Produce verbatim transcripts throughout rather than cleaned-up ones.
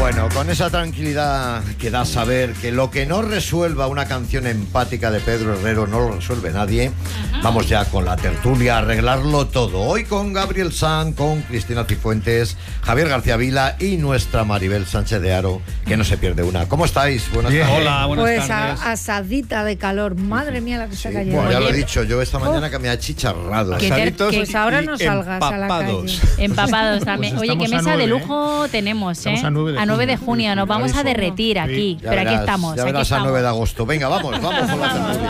Bueno, con esa tranquilidad que da saber que lo que no resuelva una canción empática de Pedro Herrero no lo resuelve nadie, uh-huh. Vamos ya con la tertulia a arreglarlo todo. Hoy con Gabriel Sanz, con Cristina Cifuentes, Javier García Vila y nuestra Maribel Sánchez de Haro, que no se pierde una. ¿Cómo estáis? Buenas Bien. tardes. Hola, buenas pues tardes. Pues asadita de calor. Madre mía la que sí, se cayó. bueno, ya lo he dicho yo esta mañana, oh, que me ha chicharrado. Que, ter, que pues ahora no salgas empapados. a la calle. Empapados también. Pues Oye, qué mesa nueve, de lujo tenemos, ¿eh? A nueve de, a nueve de junio. Nos vamos a derretir aquí. Sí, pero verás, aquí estamos. Ya aquí verás estamos. a nueve de agosto. Venga, vamos, vamos con la tertulia.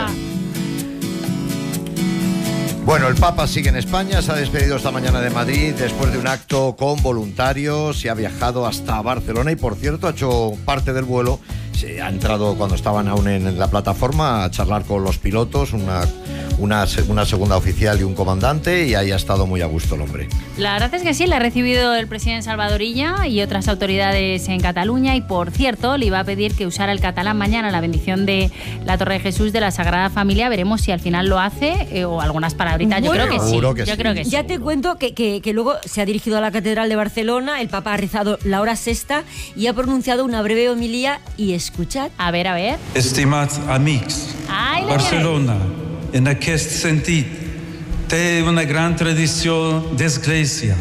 Bueno, el Papa sigue en España, se ha despedido esta mañana de Madrid después de un acto con voluntarios y ha viajado hasta Barcelona y, por cierto, ha hecho parte del vuelo. Se ha entrado cuando estaban aún en la plataforma a charlar con los pilotos, una, una, una segunda oficial y un comandante, y ahí ha estado muy a gusto el hombre. La verdad es que sí, la ha recibido el presidente Salvador Illa y otras autoridades en Cataluña, y por cierto le iba a pedir que usara el catalán mañana, la bendición de la Torre de Jesús de la Sagrada Familia. Veremos si al final lo hace eh, o algunas palabritas. Bueno, yo creo que sí. Seguro que yo sí. creo que ya sí. te cuento que, que, que luego se ha dirigido a la Catedral de Barcelona, el Papa ha rezado la hora sexta y ha pronunciado una breve homilía, y escuchad. A ver, a ver. Estimats amics, Ai, Barcelona, en aquest sentit, té una gran tradició d'església.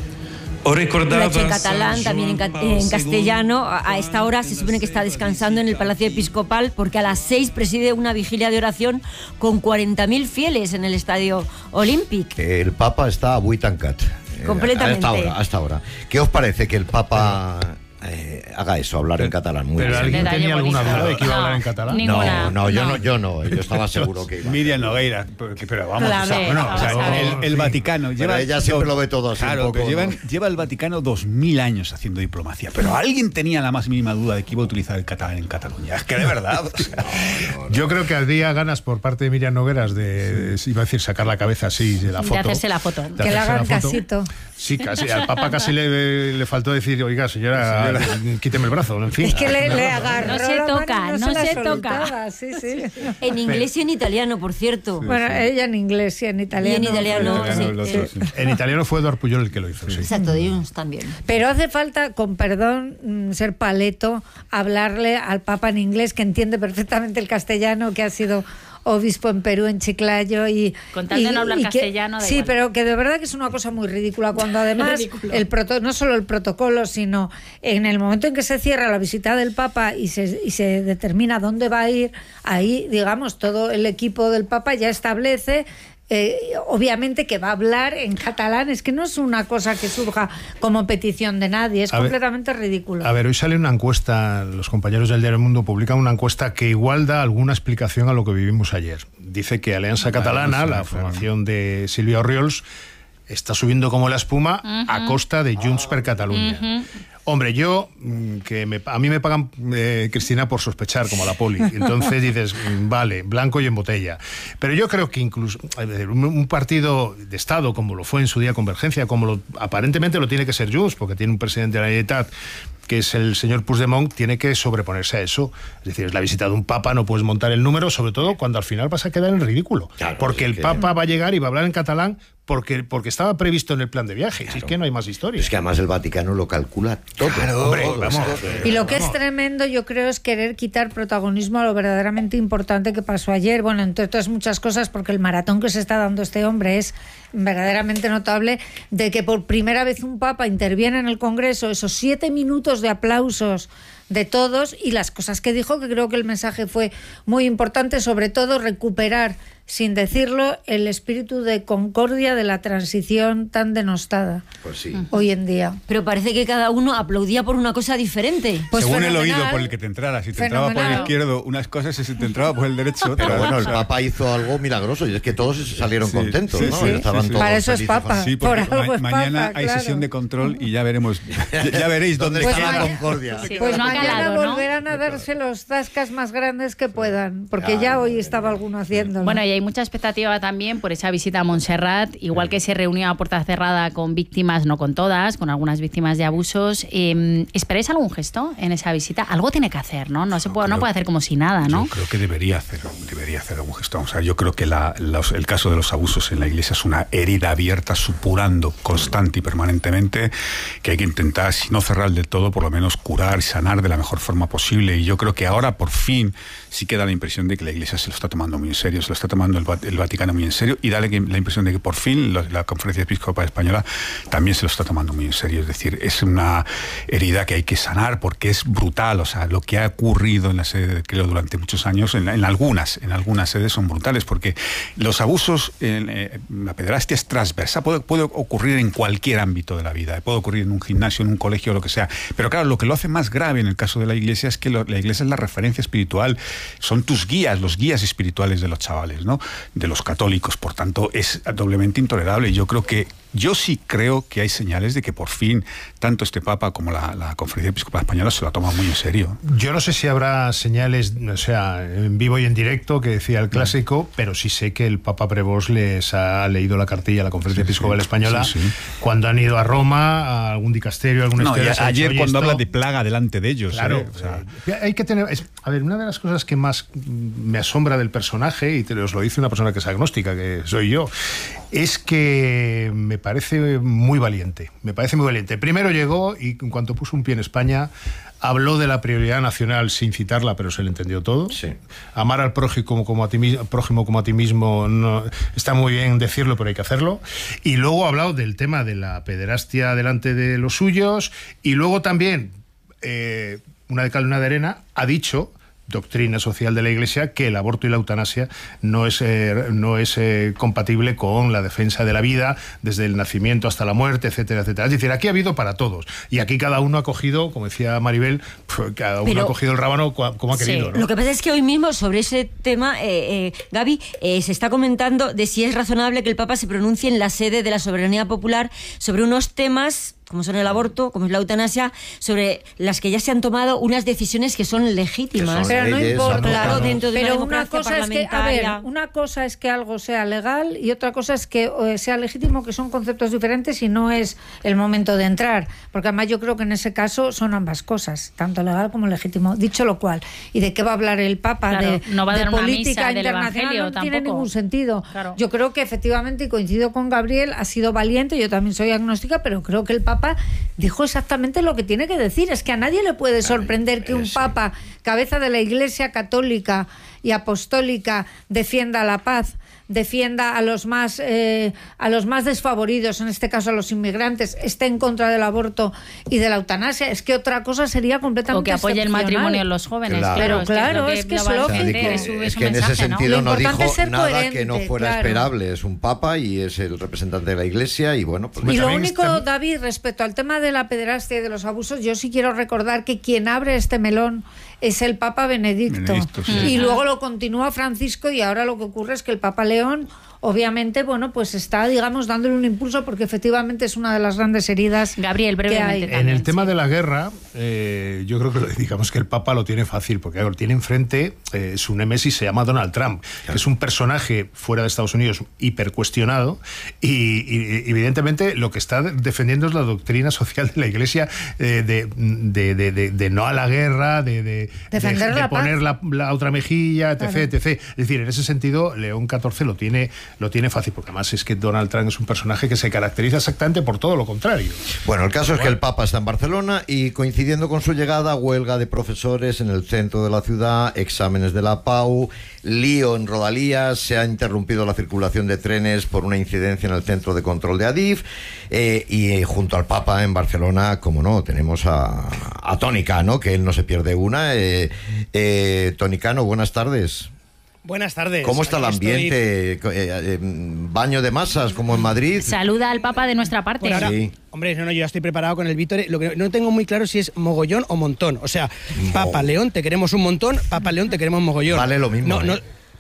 O Lo ha recordava hecho en catalán, también en, ca en castellano. A esta hora se supone que está descansando en el Palacio Episcopal, porque a las seis preside una vigilia de oración con cuarenta mil fieles en el Estadio Olímpic. El Papa está a buit tancat. Completamente. Hasta ahora, hasta ahora. ¿Qué os parece que el Papa eh, haga eso, hablar pero, en catalán? Muy ¿Pero bien. alguien Detalle tenía alguna buenísimo. duda de que iba a hablar No, en catalán? ninguna. No, no, yo No. no, yo no, yo estaba seguro que iba. Miriam Nogueira, porque, pero vamos, Claro, o sea, bueno, o sea, vamos a ver. el, el Vaticano Pero lleva... ella siempre lo ve todo así Claro, un poco, pero llevan, ¿no? lleva el Vaticano dos mil años haciendo diplomacia, pero alguien tenía la más mínima duda de que iba a utilizar el catalán en Cataluña. Es que de verdad, o sea, no, no. Yo creo que habría ganas por parte de Miriam Nogueras de, de iba a decir, sacar la cabeza así de la foto. De hacerse la foto. De Que le hacerse hagan la foto. casito. Sí, casi. Al Papa casi le, le faltó decir, oiga, señora, señora, quíteme el brazo. En fin. Es que le, le agarró No se la toca, mano y no se, la se toca. soltaba. Sí, sí. En inglés y en italiano, por cierto. Bueno, ella en inglés y en italiano. Y en italiano, pero- sí. el otro, sí. En italiano fue Eduard Puyol el que lo hizo, sí. Exacto, de Junts también. Pero hace falta, con perdón, mm, ser paleto, hablarle al Papa en inglés, que entiende perfectamente el castellano, que ha sido obispo en Perú, en Chiclayo, y Con tal de no hablar que- castellano, da sí, igual. pero que de verdad que es una cosa muy ridícula, cuando además el proto, no solo el protocolo, sino en el momento en que se cierra la visita del Papa y se, y se determina dónde va a ir, ahí, digamos, todo el equipo del Papa ya establece Eh, obviamente que va a hablar en catalán. Es que no es una cosa que surja como petición de nadie, es A ver, completamente ridículo. A ver, hoy sale una encuesta, los compañeros del Diario El Mundo publican una encuesta que igual da alguna explicación a lo que vivimos ayer. Dice que Alianza Catalana, la formación de Silvia Orriols, está subiendo como la espuma uh-huh. a costa de Junts per Catalunya. Uh-huh. Hombre, yo, que me, a mí me pagan, eh, Cristina, por sospechar, como a la poli. Entonces dices, vale, blanco y en botella. Pero yo creo que incluso un, un partido de Estado, como lo fue en su día Convergencia, como lo, aparentemente lo tiene que ser Junts, porque tiene un presidente de la Generalitat que es el señor Puigdemont, tiene que sobreponerse a eso. Es decir, es la visita de un papa, no puedes montar el número, sobre todo cuando al final vas a quedar en ridículo. Claro, porque es el que... papa va a llegar y va a hablar en catalán porque, porque estaba previsto en el plan de viaje. Claro. Si es que no hay más historia. Es que además el Vaticano lo calcula todo. Claro, hombre, todo, vamos. todo. Y lo que Vamos. es tremendo, yo creo, es querer quitar protagonismo a lo verdaderamente importante que pasó ayer. Bueno, entre otras muchas cosas, porque el maratón que se está dando este hombre es verdaderamente notable, de que por primera vez un papa interviene en el Congreso, esos siete minutos de aplausos de todos, y las cosas que dijo, que creo que el mensaje fue muy importante, sobre todo recuperar, sin decirlo, el espíritu de concordia de la transición tan denostada Pues sí. hoy en día. Pero parece que cada uno aplaudía por una cosa diferente. Pues según el fenomenal. oído por el que te entrara. Si te entraba por el Fenomenal. izquierdo unas cosas y si te entraba por el derecho otras. Pero bueno, el O sea, Papa hizo algo milagroso y es que todos salieron Sí, contentos, sí, ¿no? sí, Estaban sí, sí. todos Para eso es felices. Papa. Sí, Por porque algo es ma- mañana papa, hay claro. sesión de control y ya veremos. Ya, ya veréis dónde ¿Dónde Pues está la mañana- concordia? Sí, Pues no mañana mañana calado, ¿no? volverán a darse los zascas más grandes que puedan, porque ya hoy estaba alguno haciéndolo. Bueno, y hay mucha expectativa también por esa visita a Montserrat, igual que se reunió a puerta cerrada con víctimas, no con todas, con algunas víctimas de abusos. Eh, ¿Esperáis algún gesto en esa visita? Algo tiene que hacer, ¿no? No se puede, creo, no puede hacer como si nada, ¿no? Yo creo que debería hacer, debería hacer algún gesto. O sea, yo creo que la, los, el caso de los abusos en la Iglesia es una herida abierta, supurando constante y permanentemente, que hay que intentar, si no cerrar del todo, por lo menos curar y sanar de la mejor forma posible. Y yo creo que ahora, por fin, sí queda la impresión de que la Iglesia se lo está tomando muy en serio, se lo está tomando el, el Vaticano muy en serio, y da la impresión de que por fin la, la Conferencia Episcopal Española también se lo está tomando muy en serio. Es decir, es una herida que hay que sanar porque es brutal. O sea, lo que ha ocurrido en la sede, creo, durante muchos años, en, en algunas, en algunas sedes son brutales, porque los abusos, en, eh, la pederastia es transversa, puede, puede ocurrir en cualquier ámbito de la vida, puede ocurrir en un gimnasio, en un colegio, lo que sea. Pero claro, lo que lo hace más grave en el caso de la Iglesia es que lo, la Iglesia es la referencia espiritual, son tus guías, los guías espirituales de los chavales, ¿no? De los católicos. Por tanto, es doblemente intolerable. Yo creo que Yo sí creo que hay señales de que por fin tanto este Papa como la, la Conferencia Episcopal Española se la toman muy en serio. Yo no sé si habrá señales, o sea, en vivo y en directo, que decía el clásico, mm. pero sí sé que el Papa Prevost les ha leído la cartilla a la Conferencia sí, Episcopal sí, Española sí, sí. cuando han ido a Roma, a algún dicasterio, a algún no, estudio. Ayer cuando habla de plaga delante de ellos. Claro, ¿eh? O sea, eh, hay que tener... Es, a ver, una de las cosas que más me asombra del personaje, y te os lo dice una persona que es agnóstica, que soy yo, es que me parece muy valiente, me parece muy valiente. Primero llegó y en cuanto puso un pie en España habló de la prioridad nacional sin citarla, pero se le entendió todo. Sí. Amar al prójimo como a ti, prójimo como a ti mismo no, está muy bien decirlo, pero hay que hacerlo. Y luego ha hablado del tema de la pederastia delante de los suyos, y luego también, eh, una de cal y una de arena, ha dicho, doctrina social de la Iglesia, que el aborto y la eutanasia no es, eh, no es eh, compatible con la defensa de la vida desde el nacimiento hasta la muerte, etcétera, etcétera. Es decir, aquí ha habido para todos. Y aquí cada uno ha cogido, como decía Maribel, cada uno Pero, ha cogido el rábano como ha sí. querido, ¿no? Lo que pasa es que hoy mismo sobre ese tema, eh, eh, Gaby, eh, se está comentando de si es razonable que el Papa se pronuncie en la sede de la soberanía popular sobre unos temas como son el aborto, como es la eutanasia, sobre las que ya se han tomado unas decisiones que son legítimas. Que son pero leyes, no importa, claro, dentro de pero una, una cosa es que, a ver, una cosa es que algo sea legal y otra cosa es que eh, sea legítimo, que son conceptos diferentes y no es el momento de entrar, porque además yo creo que en ese caso son ambas cosas, tanto legal como legítimo. Dicho lo cual, ¿y de qué va a hablar el Papa? Claro, de, no va a de dar una política misa internacional, del Evangelio, no tampoco tiene ningún sentido. Claro. Yo creo que efectivamente, y coincido con Gabriel, ha sido valiente, yo también soy agnóstica, pero creo que el Papa dijo exactamente lo que tiene que decir. Es que a nadie le puede sorprender que un papa, cabeza de la Iglesia católica y apostólica, defienda la paz, defienda a los más eh, a los más desfavoridos, en este caso a los inmigrantes, esté en contra del aborto y de la eutanasia. Es que otra cosa sería completamente o que apoye el matrimonio en los jóvenes. Claro, claro, claro, es que es, que es lógico. Es que, es que en ese sentido no, no dijo nada coherente, que no fuera claro. esperable. Es un papa y es el representante de la Iglesia y bueno. Pues y lo único, está... David, respecto al tema de la pederastia y de los abusos, yo sí quiero recordar que quien abre este melón es el Papa Benedicto, Benedicto sí. y luego lo continúa Francisco, y ahora lo que ocurre es que el Papa León obviamente, bueno, pues está, digamos, dándole un impulso porque efectivamente es una de las grandes heridas. Gabriel, brevemente. Que hay. En el tema sí. de la guerra, eh, yo creo que digamos que el Papa lo tiene fácil, porque lo tiene enfrente, eh, su némesis se llama Donald Trump, claro. que es un personaje fuera de Estados Unidos hipercuestionado, y, y evidentemente lo que está defendiendo es la doctrina social de la Iglesia, eh, de, de, de, de, de no a la guerra, de, de, Defender de, de la poner la, la otra mejilla, etc, claro. etcétera. Es decir, en ese sentido, León catorce lo tiene lo tiene fácil, porque además es que Donald Trump es un personaje que se caracteriza exactamente por todo lo contrario. Bueno, el caso es que el Papa está en Barcelona y coincidiendo con su llegada, huelga de profesores en el centro de la ciudad, exámenes de la P A U, lío en Rodalías, se ha interrumpido la circulación de trenes por una incidencia en el centro de control de Adif, eh, y eh, junto al Papa en Barcelona, como no, tenemos a, a Toni Cano, que él no se pierde una. Eh, eh, Toni Cano, buenas tardes. Buenas tardes. ¿Cómo está el ambiente? Estoy... Eh, eh, ¿Baño de masas como en Madrid? Saluda al Papa de nuestra parte. Bueno, ahora, sí. Hombre, no, no, yo ya estoy preparado con el Vítore. Lo que no tengo muy claro si es mogollón o montón. O sea, Papa León, te queremos un montón, Papa León, te queremos mogollón. Vale lo mismo. No, ¿eh? no,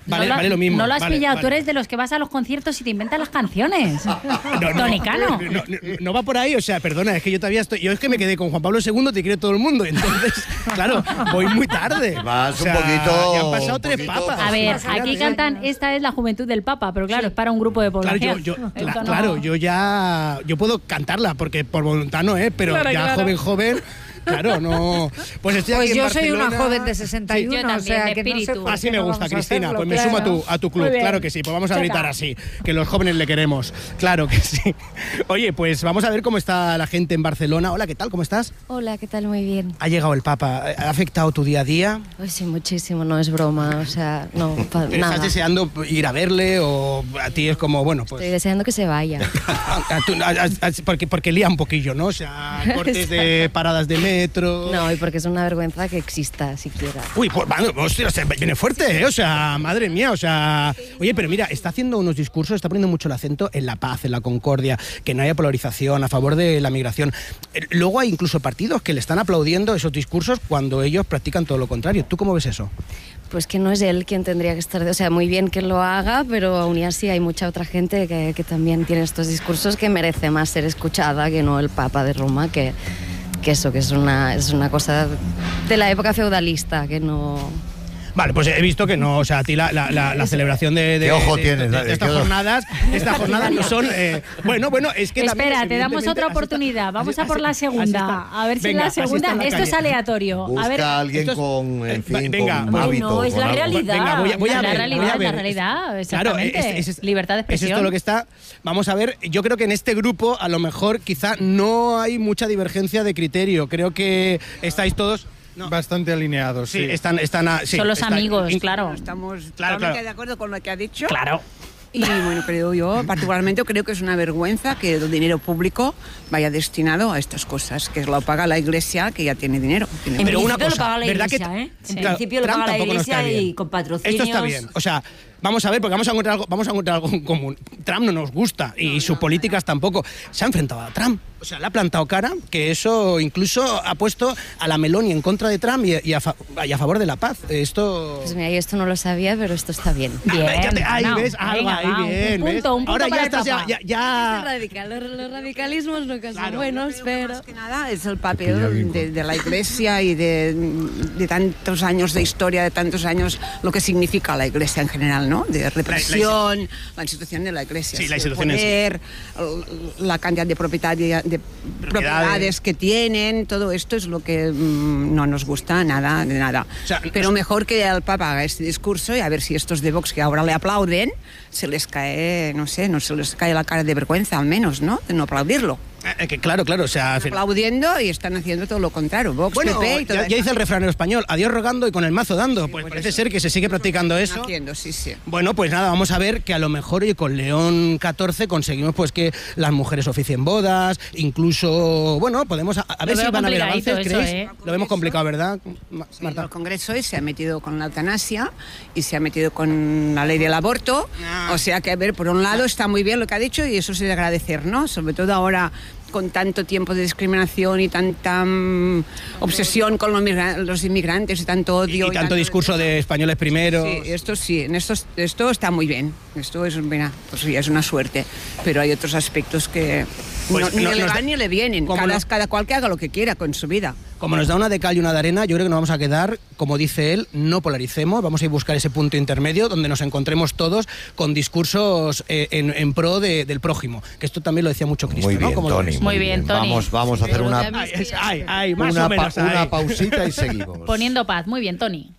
Vale, no lo, vale lo mismo. No lo has vale, pillado, vale. tú eres de los que vas a los conciertos y te inventas las canciones. No, no, Tonicano. No, no, no va por ahí, o sea, perdona, es que yo todavía estoy. Yo es que me quedé con Juan Pablo segundo, te quiere todo el mundo. Entonces, claro, voy muy tarde. Vas O sea, un poquito- Ya han pasado un tres poquito papas. A ver, Imagínate. aquí cantan Esta es la juventud del Papa, pero claro, es para un grupo de Claro, población. yo, yo, Esto cla- no- claro, yo ya. Yo puedo cantarla, porque por voluntad no es, pero Claro, ya claro. joven, joven. Claro, no. Pues estoy aquí Pues en yo soy una Barcelona. joven de sesenta y uno, Sí, yo o también, sea de que no sé espíritu. por Así qué me no gusta, vamos a Cristina. hacerlo, Pues me claro. sumo a tu, a tu club. Muy bien. Claro que sí. Pues vamos a Checa. gritar así. Que los jóvenes le queremos. Claro que sí. Oye, pues vamos a ver cómo está la gente en Barcelona. Hola, ¿qué tal? ¿Cómo estás? Hola, ¿qué tal? Muy bien. Ha llegado el Papa. ¿Ha afectado tu día a día? Pues sí, muchísimo, no es broma, o sea, no, pa- ¿Estás nada. deseando ir a verle o a ti es como, bueno, pues... Estoy deseando que se vaya. a- a- tú- a- a- a- porque, porque lía un poquillo, ¿no? O sea, cortes de paradas de metro... No, y porque es una vergüenza que exista siquiera. Uy, pues, bueno, hostia, o sea, viene fuerte, ¿eh? O sea, madre mía, o sea... Oye, pero mira, está haciendo unos discursos, está poniendo mucho el acento en la paz, en la concordia, que no haya polarización, a favor de la migración. Eh, Luego hay incluso partidos que le están aplaudiendo esos discursos cuando ellos practican todo lo contrario. ¿Tú cómo ves eso? Pues que no es él quien tendría que estar... O sea, muy bien que lo haga, pero aún y así hay mucha otra gente que, que también tiene estos discursos que merece más ser escuchada que no el Papa de Roma, que, que eso, que es una, es una cosa de la época feudalista, que no... Vale, pues he visto que no, o sea, a ti la, la, la, la celebración de, de, ¿Qué ojo de- tienes? de- ¿De de estas qué ojo? jornadas, estas jornadas no son... eh, bueno, bueno, es que también, Espera, te damos evidentemente, otra así está- oportunidad. Vamos así- a por así- la así segunda. está. A ver si Venga, en la así está segunda. en la Esto es calle. aleatorio. Busca A ver. a alguien esto es- con, en eh, fin, venga, con bueno, hábito. es con la algo. realidad. Venga, voy a- voy a la ver, realidad, voy a ver. la realidad, Claro, exactamente. es- es- Libertad de Es expresión. esto lo que está. Vamos a ver, yo creo que en este grupo a lo mejor quizá no hay mucha divergencia de criterio. Creo que estáis todos... No. Bastante alineados, Sí, sí. están, están, a- sí, Son los están- amigos, in- claro. Estamos Claro, totalmente claro. de acuerdo con lo que ha dicho. Claro. Y bueno, creo yo, particularmente creo que es una vergüenza que el dinero público vaya destinado a estas cosas, que lo paga la Iglesia, que ya tiene dinero. Tiene En Pero una principio cosa, lo paga la ¿verdad Iglesia, que- ¿eh? Sí. En Claro, principio lo Trump paga la tampoco nos Iglesia cae bien. y con patrocinios... Esto está bien. O sea, vamos a ver, porque vamos a encontrar algo, vamos a encontrar algo en común. Trump no nos gusta y sus políticas tampoco. Se ha enfrentado a Trump. O sea, le ha plantado cara, que eso incluso ha puesto a la Meloni en contra de Trump y, y a, fa- y a favor de la paz. Esto... Pues mira, yo esto no lo sabía, pero esto está bien. Bien, Ya te- ahí no, ves, algo venga, ahí va, un bien. ¿ves? punto, un punto Ahora para ya el estás, ya, Papa. ya, ya- Radical, los, los radicalismos nunca son Claro. buenos, pero... Más que nada es el papel de, de la Iglesia y de, de tantos años de historia, de tantos años, lo que significa la Iglesia en general, ¿no? De represión, la, institución de la Iglesia. Sí, la su institución en sí. poder, el- la cantidad de, propietaria- de propiedades que tienen, todo esto es lo que mm, no nos gusta nada, de nada. O sea, Pero mejor que el Papa haga este discurso y a ver si estos de Vox que ahora le aplauden, se les cae, no sé, no se les cae la cara de vergüenza al menos, ¿no? De no aplaudirlo. eh, que claro, claro, o sea... al final- Aplaudiendo y están haciendo todo lo contrario. Vox, Bueno, P P y todo ya, ya dice el refranero español, adiós rogando y con el mazo dando. Pues por parece eso. ser que se sigue practicando eso. haciendo, sí, sí. Bueno, pues nada, vamos a ver que a lo mejor y con León catorce conseguimos pues que las mujeres oficien bodas, incluso, bueno, podemos a, a ver Lo si veo van a haber complicadito avances, eso, ¿creéis? ¿eh? Lo vemos complicado, ¿verdad, Ma- Sí, Marta? el Congreso y se ha metido con la eutanasia y se ha metido con la ley del aborto. Ah. O sea que, a ver, por un lado está muy bien lo que ha dicho y eso es de agradecer, ¿no? Sobre todo ahora con tanto tiempo de discriminación y tanta mm, obsesión con los, migra- los inmigrantes y tanto Y, odio. y tanto discurso de españoles primero. Sí, esto sí, en esto, esto está muy bien. Esto es, mira, pues sí, es una suerte. Pero hay otros aspectos que Pues no- ni no- le nos da- van ni le vienen. como Cada, no- cada cual que haga lo que quiera con su vida. Como nos da una de cal y una de arena, yo creo que nos vamos a quedar, como dice él, no polaricemos, vamos a ir a buscar ese punto intermedio donde nos encontremos todos con discursos eh, en, en pro de- del prójimo. Que esto también lo decía mucho Cristo, Muy ¿no? bien, ¿Cómo lo Tony. ves? Muy bien, Tony. Vamos, vamos a hacer una, Ay, es- ay, ay, más una, o menos. pa- una ay. pausita y seguimos. Poniendo paz. Muy bien, Tony.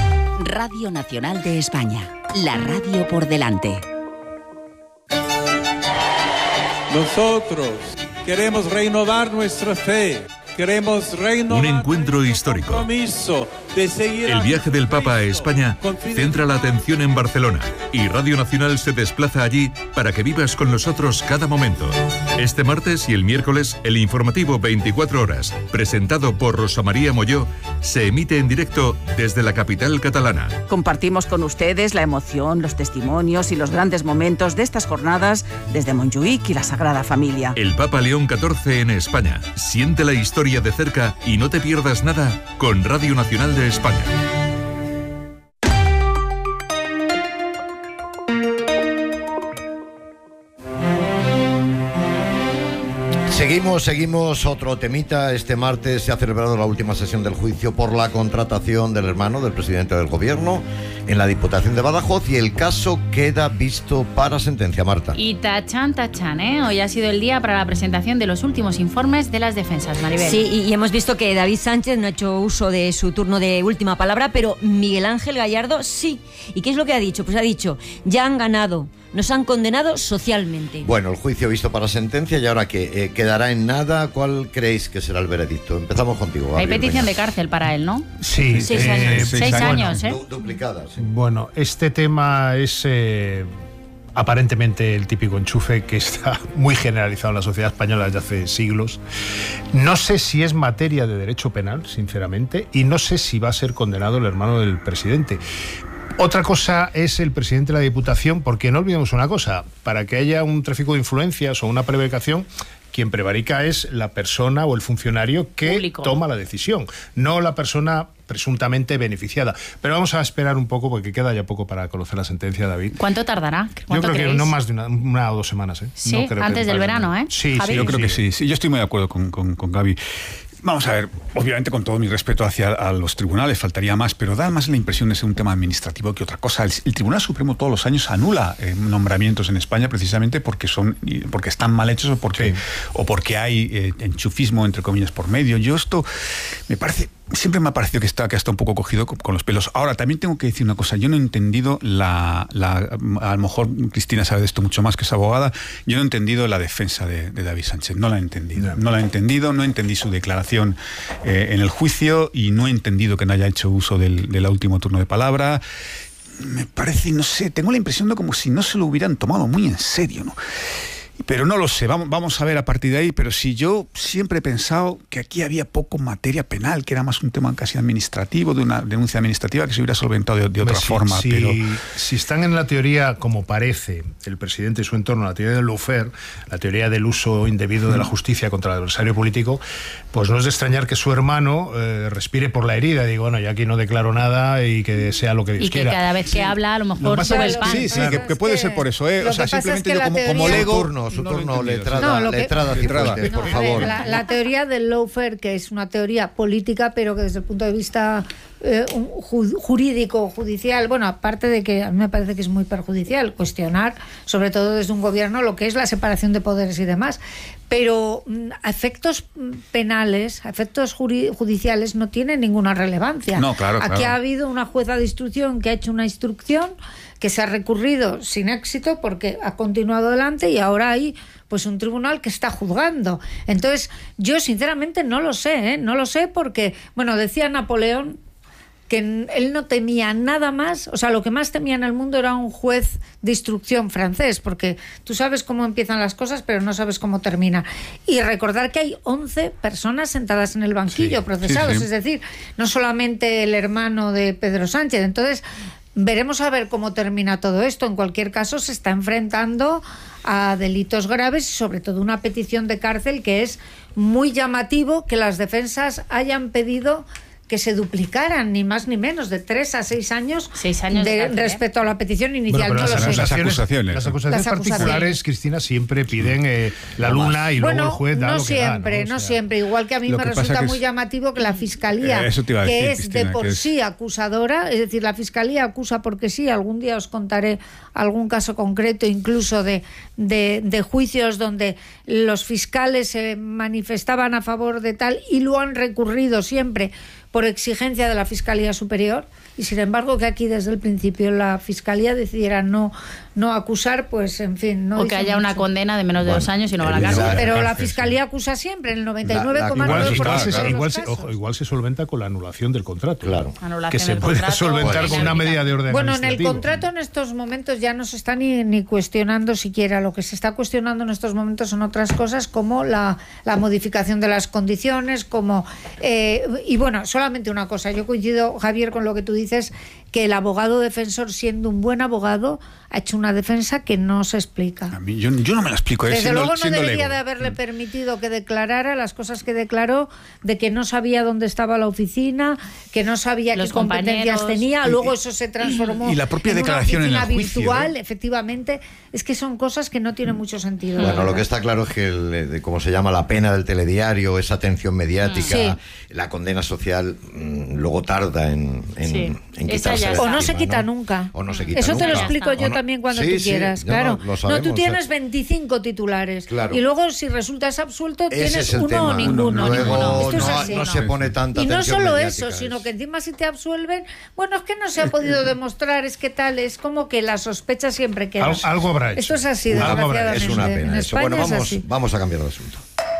Radio Nacional de España. La radio por delante. Nosotros queremos renovar nuestra fe. Queremos renovar Un encuentro nuestro histórico. compromiso de seguir El viaje del Papa a España centra la atención en Barcelona y Radio Nacional se desplaza allí para que vivas con nosotros cada momento. Este martes y el miércoles, el informativo veinticuatro horas, presentado por Rosa María Molló, se emite en directo desde la capital catalana. Compartimos con ustedes la emoción, los testimonios y los grandes momentos de estas jornadas desde Montjuïc y la Sagrada Familia. El Papa León catorce en España. Siente la historia de cerca y no te pierdas nada con Radio Nacional de España. Seguimos, seguimos, otro temita. Este martes se ha celebrado la última sesión del juicio por la contratación del hermano del presidente del gobierno en la Diputación de Badajoz y el caso queda visto para sentencia, Marta. Y tachan, tachan, ¿eh? Hoy ha sido el día para la presentación de los últimos informes de las defensas, Maribel. Sí, y hemos visto que David Sánchez no ha hecho uso de su turno de última palabra, pero Miguel Ángel Gallardo sí. ¿Y qué es lo que ha dicho? Pues ha dicho, ya han ganado. Nos han condenado socialmente. Bueno, el juicio visto para sentencia y ahora que eh, quedará en nada. ¿Cuál creéis que será el veredicto? Empezamos contigo. Hay Gabriel, petición venga. de cárcel para él, ¿no? Sí. Seis eh, años. seis Seis años, años, ¿eh? Du duplicada, sí. Bueno, este tema es eh, aparentemente el típico enchufe que está muy generalizado en la sociedad española desde hace siglos. No sé si es materia de derecho penal, sinceramente, y no sé si va a ser condenado el hermano del presidente. Otra cosa es el presidente de la Diputación, porque no olvidemos una cosa, para que haya un tráfico de influencias o una prevaricación, quien prevarica es la persona o el funcionario que Público. toma la decisión, no la persona presuntamente beneficiada. Pero vamos a esperar un poco porque queda ya poco para conocer la sentencia, David. ¿Cuánto tardará? ¿Cuánto Yo creo creéis? que no más de una, una o dos semanas. ¿eh? Sí, no creo antes que del verano, ¿eh? Sí, Javi. sí, Yo creo sí. que sí, sí. Yo estoy muy de acuerdo con, con, con Gaby. Vamos a ver, obviamente con todo mi respeto hacia a los tribunales, faltaría más, pero da más la impresión de ser un tema administrativo que otra cosa. El, el Tribunal Supremo todos los años anula eh, nombramientos en España precisamente porque son porque están mal hechos o porque, sí. o porque hay eh, enchufismo, entre comillas, por medio. Yo esto me parece... Siempre me ha parecido que está, que está un poco cogido con, con los pelos. Ahora, también tengo que decir una cosa. Yo no he entendido la, la... A lo mejor Cristina sabe de esto mucho más, que es abogada. Yo no he entendido la defensa de, de David Sánchez. No la he entendido. No la he entendido. No entendí su declaración eh, en el juicio y no he entendido que no haya hecho uso del, del último turno de palabra. Me parece, no sé, tengo la impresión de como si no se lo hubieran tomado muy en serio, ¿no? Pero no lo sé, vamos, vamos a ver a partir de ahí, pero sí, yo siempre he pensado que aquí había poco materia penal, que era más un tema casi administrativo, de una denuncia administrativa que se hubiera solventado de, de otra si, forma. Si, pero... si están en la teoría, como parece el presidente y su entorno, la teoría del lawfare, la teoría del uso indebido de la justicia contra el adversario político, pues no es de extrañar que su hermano eh, respire por la herida y diga, bueno, yo aquí no declaro nada y que sea lo que Dios y que quiera. cada vez que sí. habla, a lo mejor lo sube el pan. Sí, sí, claro. que, que puede ser por eso, ¿eh? O sea, simplemente es yo como, teoría... como lego... Turno, su no turno, letrada, no, lo que... letrada, letrada, no, por a favor. ver, la, la teoría del lawfare, que es una teoría política, pero que desde el punto de vista eh, ju jurídico, judicial, bueno, aparte de que a mí me parece que es muy perjudicial cuestionar, sobre todo desde un gobierno, lo que es la separación de poderes y demás, pero a efectos penales, a efectos judiciales no tiene ninguna relevancia. No, claro, Aquí claro. ha habido una jueza de instrucción que ha hecho una instrucción que se ha recurrido sin éxito porque ha continuado adelante y ahora hay pues un tribunal que está juzgando. Entonces, yo sinceramente no lo sé, ¿eh? No lo sé porque, bueno, decía Napoleón que él no temía nada más, o sea, lo que más temía en el mundo era un juez de instrucción francés, porque tú sabes cómo empiezan las cosas, pero no sabes cómo termina. Y recordar que hay once personas sentadas en el banquillo, sí, procesados, sí, sí. Es decir, no solamente el hermano de Pedro Sánchez. Entonces, veremos a ver cómo termina todo esto. En cualquier caso, se está enfrentando a delitos graves y sobre todo una petición de cárcel que es muy llamativo que las defensas hayan pedido que se duplicaran, ni más ni menos, de tres a seis años, seis años de, de cárcel, respecto a la petición inicial. Bueno, no las, lo sé. acusaciones, las acusaciones, las acusaciones las particulares, acusaciones. Cristina, siempre piden eh, la luna y luego bueno, el juez da no lo que siempre, da, ¿no? no O sea, siempre. Igual que a mí me resulta muy es... llamativo que la Fiscalía, eh, eso te iba a decir, que es Cristina, de por es... sí acusadora, es decir, la Fiscalía acusa porque sí, algún día os contaré algún caso concreto, incluso de, de, de juicios donde los fiscales se manifestaban a favor de tal y lo han recurrido siempre por exigencia de la Fiscalía Superior, y sin embargo que aquí desde el principio la Fiscalía decidiera no, no acusar, pues en fin... No o que haya mucho. Una condena de menos de bueno, dos años y no va a la cárcel. Pero la Fiscalía acusa siempre, en el noventa y nueve coma nueve por ciento igual, de igual, los se, casos. ojo, igual se solventa con la anulación del contrato. Claro. Que se puede contrato, solventar pues, con una medida de orden Bueno, en el administrativo. contrato en estos momentos ya no se está ni, ni cuestionando siquiera. Lo que se está cuestionando en estos momentos son otras cosas como la, la modificación de las condiciones, como... Eh, y bueno, solamente una cosa, yo coincido, Javier, con lo que tú dices, que el abogado defensor, siendo un buen abogado, ha hecho una defensa que no se explica. A mí, yo, yo no me la explico. Desde siendo, luego no siendo debería lego. de haberle permitido que declarara las cosas que declaró, de que no sabía dónde estaba la oficina, que no sabía Los qué competencias compañeros. tenía, luego eso se transformó y la propia en declaración una en el oficina juicio, virtual, ¿eh? efectivamente, es que son cosas que no tienen mucho sentido. la Bueno, lo verdad. que está claro es que, el, de, ¿cómo se llama? La pena del telediario, esa atención mediática, Sí. la condena social, mmm, luego tarda en, en, Sí. en Esa quitarse ya de O no encima, se quita ¿no? nunca. O no se quita Eso te lo nunca. explico yo O no- también cuando Sí, tú sí, quieras, no, claro. no, lo No, sabemos, tú tienes o sea, veinticinco titulares Claro. y luego si resultas absuelto ese tienes es el uno tema. o ninguno. Luego ninguno. Esto es no, así. no se pone tanta Y no atención solo mediática, eso, sino es- que encima si te absuelven, bueno, es que no se ha podido demostrar, es que tal, es como que la sospecha siempre queda. Al- algo habrá hecho. Esto es así, Algo habrá- desgraciadamente. es una En pena eso. España Bueno, es vamos, así. vamos a cambiar de asunto.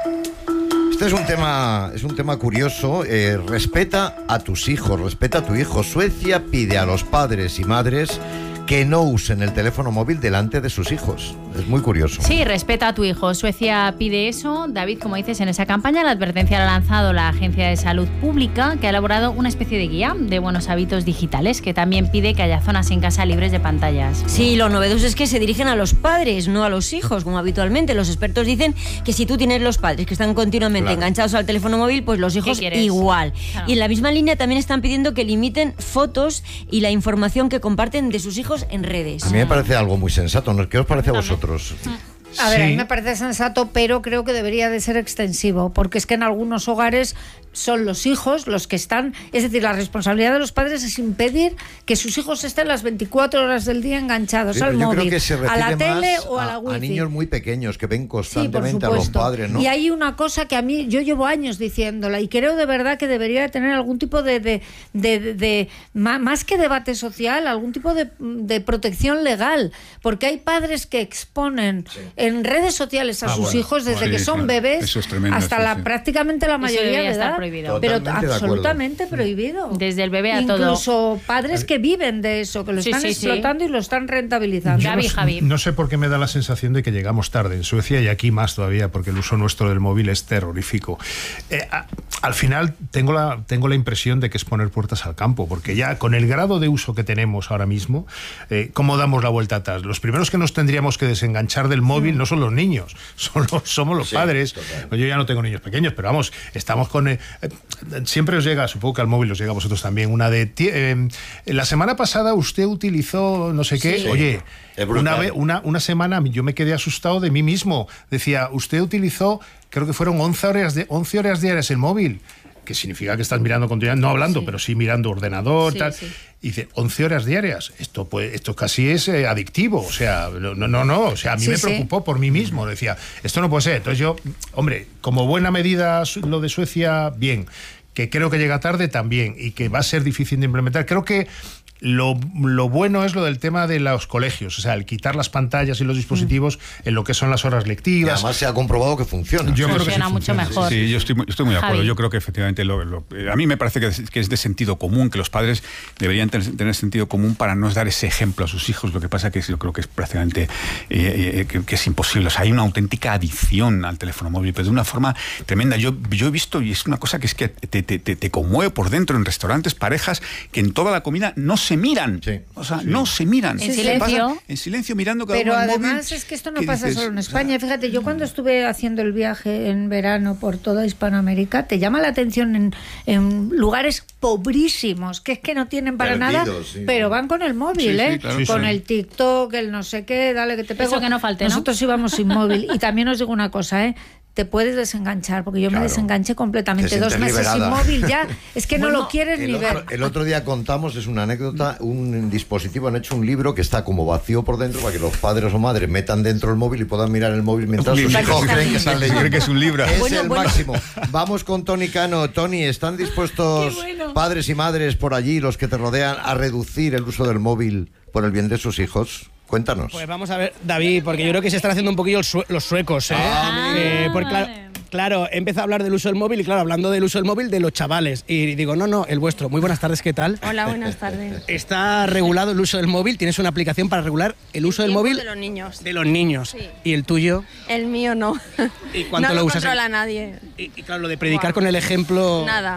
Este es un tema, es un tema curioso. Eh, respeta a tus hijos, respeta a tu hijo. Suecia pide a los padres y madres que no usen el teléfono móvil delante de sus hijos. Es muy curioso. Sí, respeta a tu hijo. Suecia pide eso. David, como dices, en esa campaña la advertencia la ha lanzado la Agencia de Salud Pública, que ha elaborado una especie de guía de buenos hábitos digitales, que también pide que haya zonas en casa libres de pantallas. Sí, lo novedoso es que se dirigen a los padres, no a los hijos, como habitualmente. Los expertos dicen que si tú tienes los padres que están continuamente Claro. enganchados al teléfono móvil, pues los hijos quieres? igual. Claro. Y en la misma línea también están pidiendo que limiten fotos y la información que comparten de sus hijos en redes. A mí me parece algo muy sensato, ¿no? ¿Qué os parece a vosotros? A ver, a mí Sí. me parece sensato, pero creo que debería de ser extensivo, porque es que en algunos hogares son los hijos los que están, es decir, la responsabilidad de los padres es impedir que sus hijos estén las veinticuatro horas del día enganchados Sí, al pero yo móvil, creo que se a refiere la tele más o a la a, wifi. a niños muy pequeños que ven Sí, por constantemente a los supuesto. padres, ¿no? Y hay una cosa que a mí, yo llevo años diciéndola y creo de verdad que debería de tener algún tipo de, de, de, de- de- ma- más que debate social, algún tipo de, de protección legal, porque hay padres que exponen en redes sociales a Ah, sus bueno, hijos desde bueno. que Sí, son claro. bebés Eso es tremendo, hasta sí, la sí. prácticamente la Eso mayoría debería de estar edad, prohibido. pero Totalmente de acuerdo. absolutamente prohibido. Desde el bebé a todo. Incluso padres que viven de eso, que lo Sí, están sí, sí. explotando y lo están rentabilizando. Gaby, no, sé- Javi. no sé por qué me da la sensación de que llegamos tarde en Suecia y aquí más todavía, porque el uso nuestro del móvil es terrorífico. Eh, a- al final tengo la, tengo la impresión de que es poner puertas al campo, porque ya con el grado de uso que tenemos ahora mismo, eh, ¿cómo damos la vuelta atrás? Los primeros que nos tendríamos que desenganchar del móvil no son los niños, son los, somos los Sí, padres. total. Pues yo ya no tengo niños pequeños, pero vamos, estamos con... eh, eh, siempre os llega, supongo que al móvil os llega a vosotros también, una de... ti- eh, la semana pasada usted utilizó no sé qué, Sí. oye, Es brutal. una, vez, una, una semana yo me quedé asustado de mí mismo. Decía, usted utilizó, creo que fueron once horas, de, once horas diarias el móvil, que significa que estás mirando continuamente, no hablando, Sí. pero sí mirando ordenador, Sí, tal. sí. Y dice, once horas diarias, esto pues, esto casi es eh, adictivo, o sea, no, no, no, o sea, a mí Sí, me sí. preocupó por mí mismo, decía, esto no puede ser. Entonces yo, hombre, como buena medida su- lo de Suecia, bien, que creo que llega tarde también y que va a ser difícil de implementar. Creo que lo, lo bueno es lo del tema de los colegios, o sea, el quitar las pantallas y los dispositivos en lo que son las horas Y lectivas. además se ha comprobado que funciona. Yo creo que sí Funciona mucho funciona. mejor. Sí, yo estoy, muy- estoy muy de acuerdo. Javi. Yo creo que efectivamente lo- lo- a mí me parece que es, que es de sentido común, que los padres deberían tener, tener sentido común para no dar ese ejemplo a sus hijos. Lo que pasa que es- yo creo que es prácticamente eh, eh, que, que es imposible. O sea, hay una auténtica adicción al teléfono móvil, pero de una forma tremenda. Yo, yo he visto, y es una cosa que es que te, te, te, te conmueve por dentro en restaurantes, parejas que en toda la comida no se miran. Sí. O sea, no se miran. En Se silencio. pasan en silencio mirando cada Pero uno al móvil. además es que esto no ¿Qué pasa dices? solo en O sea, España. Fíjate, yo cuando estuve haciendo el viaje en verano por toda Hispanoamérica, te llama la atención en, en lugares pobrísimos, que es que no tienen para nada, Perdidos, sí. pero van con el móvil, Sí, sí, ¿eh? claro. Sí, con sí. el TikTok, el no sé qué, dale que te pego. Eso que no falte, ¿no? Nosotros íbamos sin móvil. Y también os digo una cosa, ¿eh? Te puedes desenganchar, porque yo Claro. me desenganché completamente. Te Dos sientes meses liberada. sin móvil ya, es que no Bueno, lo quieres el ni otro, ver. el otro día contamos, es una anécdota, un dispositivo, han hecho un libro que está como vacío por dentro para que los padres o madres metan dentro el móvil y puedan mirar el móvil mientras sus libro. hijos creen que están leyendo. Creen que es un libro. Es Bueno, el bueno. máximo. Vamos con Tony Cano. Tony, ¿están dispuestos padres y madres por allí, los que te rodean, a reducir el uso del móvil por el bien de sus hijos? Cuéntanos. Pues vamos a ver, David, porque yo creo que se están haciendo un poquillo el sue- los suecos, ¿eh? Ah, Eh, porque, claro, vale. claro, he empezado a hablar del uso del móvil y claro, hablando del uso del móvil de los chavales. Y digo, no, no, el vuestro. Muy buenas tardes, ¿qué tal? Hola, buenas tardes. Está regulado el uso del móvil, tienes una aplicación para regular el uso del Tiempo móvil de los niños. de los niños. Sí. ¿Y el tuyo? El mío no. ¿Y cuánto no lo lo usas? controla nadie. Y, y claro, lo de predicar Buah. con el ejemplo... Nada.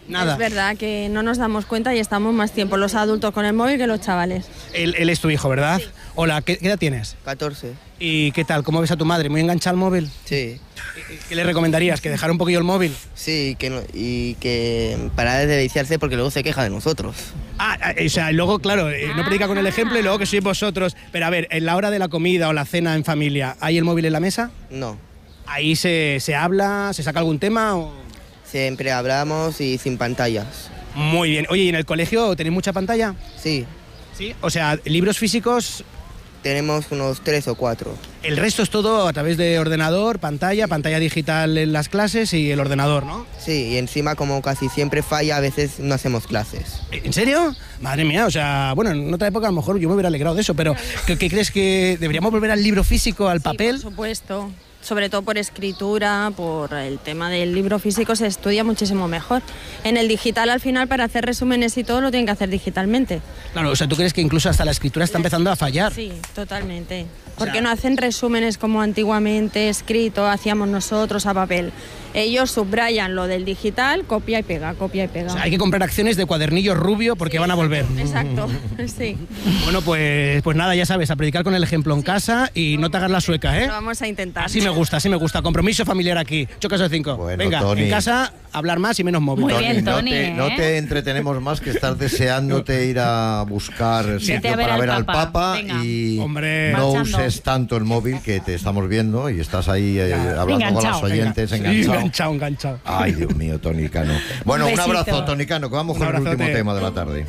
Nada. Es verdad que no nos damos cuenta y estamos más tiempo los adultos con el móvil que los chavales. Él, él es tu hijo, ¿verdad? Sí. Hola, ¿qué, ¿qué edad tienes? catorce. ¿Y qué tal? ¿Cómo ves a tu madre? ¿Muy enganchada al móvil? Sí. ¿Qué le recomendarías? ¿Que dejara un poquillo el móvil? Sí, que no, y que parara de viciarse porque luego se queja de nosotros. Ah, o sea, luego, claro, eh, no predica con el ejemplo y luego que sois vosotros. Pero a ver, en la hora de la comida o la cena en familia, ¿hay el móvil en la mesa? No. ¿Ahí se, se habla, se saca algún tema o...? Siempre hablamos y sin pantallas. Muy bien. Oye, ¿y en el colegio tenéis mucha pantalla? Sí. ¿Sí? O sea, libros físicos... Tenemos unos tres o cuatro. El resto es todo a través de ordenador, pantalla, pantalla digital en las clases y el ordenador, ¿no? Sí, y encima como casi siempre falla, a veces no hacemos clases. ¿En serio? Madre mía, o sea, bueno, en otra época a lo mejor yo me hubiera alegrado de eso, pero ¿qué, qué crees que deberíamos volver al libro físico, al papel? Sí, por supuesto. Sobre todo por escritura, por el tema del libro físico se estudia muchísimo mejor. En el digital al final para hacer resúmenes y todo lo tienen que hacer digitalmente. Claro, o sea, ¿tú crees que incluso hasta la escritura está empezando a fallar? Sí, totalmente. Porque o sea, no hacen resúmenes como antiguamente escrito, hacíamos nosotros a papel. Ellos subrayan lo del digital, copia y pega, copia y pega. O sea, hay que comprar acciones de cuadernillo rubio porque sí, van a volver. Exacto, sí. Bueno, pues, pues nada, ya sabes, a predicar con el ejemplo en casa y no te hagas la sueca, ¿eh? Lo vamos a intentar. Así me gusta, así me gusta. Compromiso familiar aquí. ocho casos de cinco. Bueno, venga, Tony, en casa, hablar más y menos móvil. Muy Tony, bien, no Tony, te, ¿eh? no te entretenemos más que estar deseándote ir a buscar sí. sitio a ver para al ver al Papa. Papa Venga. y Hombre. no Marchando. uses tanto el móvil que te estamos viendo y estás ahí eh, hablando enganchado. con los oyentes, Venga. enganchado. Sí, enganchado, enganchado. Ay, Dios mío, Tony Cano. Bueno, un, un abrazo, Tony Cano, que vamos un con el último tema de la tarde.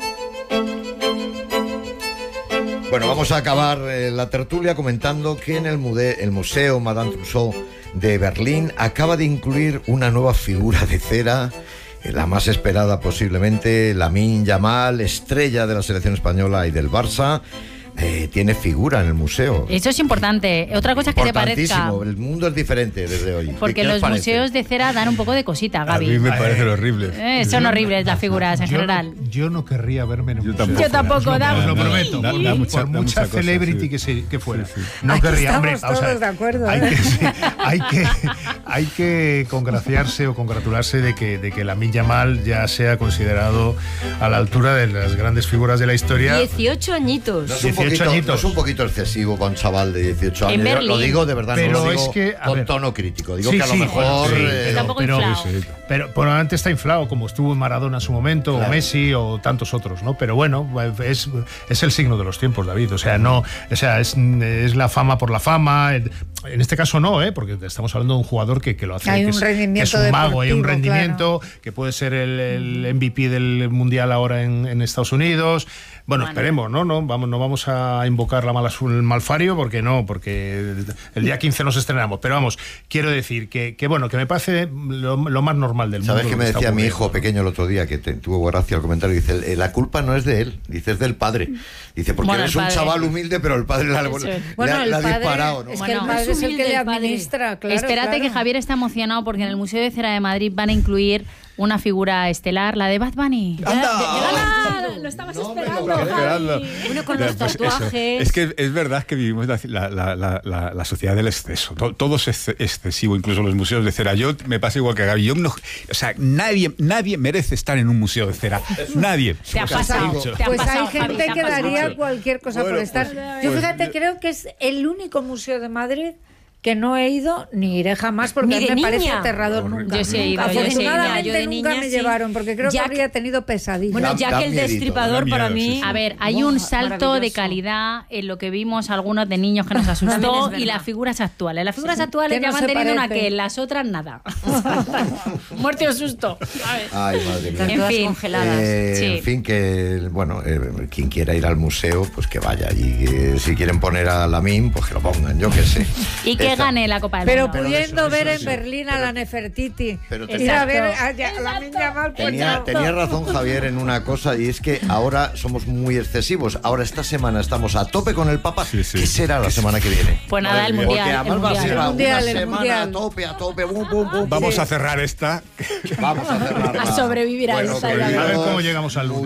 Bueno, vamos a acabar eh, la tertulia comentando que en el, mude- el Museo Madame Tussauds de Berlín acaba de incluir una nueva figura de cera, eh, la más esperada posiblemente, Lamine Yamal, estrella de la selección española y del Barça. Eh, tiene figura en el museo. Eso es importante. Otra cosa es que te parezca. Importantísimo. El mundo es diferente desde hoy. Porque los museos de cera dan un poco de cosita, Gaby. A mí me parecen horribles. Eh, son horribles las figuras en yo general. No, yo no querría verme en un Yo museo. tampoco. Yo tampoco, da. Os lo prometo. Da- por, da mucha- por da mucha mucha cosa, celebrity sí. que, se, que fuera. Sí, sí. No Aquí querría, hombre. estamos o sea, todos de acuerdo, hay, ¿eh? que, sí, hay, que, hay que congraciarse o congratularse de que, de que Lamine Yamal ya sea considerado a la altura de las grandes figuras de la historia. dieciocho añitos. No es, un dieciocho poquito, añitos. no es un poquito excesivo con un chaval de dieciocho En años. Yo Berlín. lo digo de verdad, Pero no lo digo es que, a con ver. tono crítico. Digo Sí, que a lo sí, mejor... bueno, sí, eh, pero, Tampoco pero, inflado. Sí, sí. pero probablemente está inflado, como estuvo en Maradona en su momento, Claro. o Messi, o tantos otros, ¿no? Pero bueno, es, es el signo de los tiempos, David. O sea, no, o sea, es, es la fama por la fama. En este caso no, ¿eh? Porque estamos hablando de un jugador que, que lo hace, Hay que un es, que rendimiento es un mago, hay un deportivo, rendimiento, que puede ser el, el M V P del Mundial ahora en, en Estados Unidos. Bueno, Bueno. esperemos, ¿no? No vamos, no vamos a invocar la mala el malfario, porque no, porque el día quince nos estrenamos. Pero vamos, quiero decir que, que bueno, que me parece lo, lo más normal del mundo. ¿Sabes qué lo me que está decía mi ocurriendo. hijo pequeño el otro día, que te, tuvo gracia el comentario? Dice, la culpa no es de él, dice, es del padre. Dice, porque Bueno, él es el un padre. chaval humilde, pero el padre le, ha- Eso es. le Bueno, ha, el le ha padre, disparado, ¿no? es que Bueno, el padre es el humilde que le el padre. administra, claro. Espérate claro. que Javier está emocionado porque en el Museo de Cera de Madrid van a incluir una figura estelar, la de Bad Bunny. ¡Anda! ¡Ah! Lo estabas No me lo esperando, creo. Esperando. Uno con Ya, los pues eso. tatuajes. Es que es verdad que vivimos la, la- la- la- la sociedad del exceso. To- Todo es ex- excesivo, incluso los museos de cera. Yo me pasa igual que Gaby. Yo no, o sea, nadie, nadie merece estar en un museo de cera. Nadie. Te ha pasado. Te ha Pues pasado, hay Javi, gente te ha que pasado. daría cualquier cosa Bueno, por estar. pues- yo pues fíjate, yo- creo que es el único museo de Madrid que no he ido ni iré jamás porque Ni a mí de me parece niña. aterrador Horrible. nunca. Yo sí he ido, Nunca. yo sí he ido. Afortunadamente Yo de nunca niña me sí. llevaron porque creo Jack- que habría tenido pesadillas. Bueno, Da- Jack da el miedito, Destripador da para miedo, mí. sí, sí. A ver, hay Buah, un salto de maravilloso. calidad en lo que vimos algunos de niños que nos También asustó es verdad. y las figuras actuales. Las figuras Sí, actuales que ya no van se teniendo una parecen. que las otras nada. Muerte o susto. ¿sabes? Ay, madre mía. Están En todas fin. congeladas. Eh, Sí. En fin, que bueno, eh, quien quiera ir al museo, pues que vaya. Y que si quieren poner a Lamine, pues que lo pongan, yo qué sé. Y que Esta- gane la Copa del Pero Mundo. pudiendo eso, ver eso en sí. Berlín a la Nefertiti, Pero ir tenía- a ver a, a la niña mal Tenía, tenía razón Javier en una cosa, y es que ahora somos muy excesivos. Ahora esta semana estamos a tope con el Papa. Sí, sí. ¿Qué será la semana que viene? Pues nada, el Madre mía. Porque mundial. además el va a ser mundial. una mundial, el semana mundial. a tope, a tope, bum, bum, bum. Vamos Sí. a cerrar esta. Vamos a cerrar. A sobrevivir a Bueno, esa, queridos, ya A ver cómo llegamos al lunes.